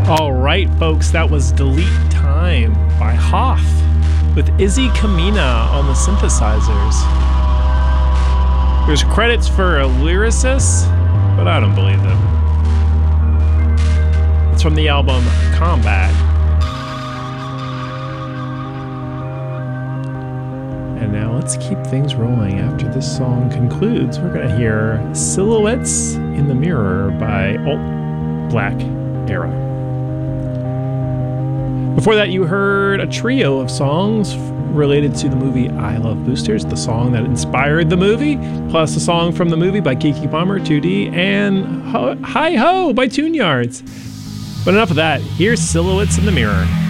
All right, folks, that was Delete Time by Hoff with Izzy Kamina on the synthesizers. There's credits for a lyricist, but I don't believe them. It's from the album Combat. And now let's keep things rolling. After this song concludes, we're going to hear Silhouettes in the Mirror by Alt Black Era. Before that, you heard a trio of songs related to the movie I Love Boosters, the song that inspired the movie, plus a song from the movie by Keke Palmer, 2D, and Hi Ho by Tune Yards. But enough of that. Here's Silhouettes in the Mirror.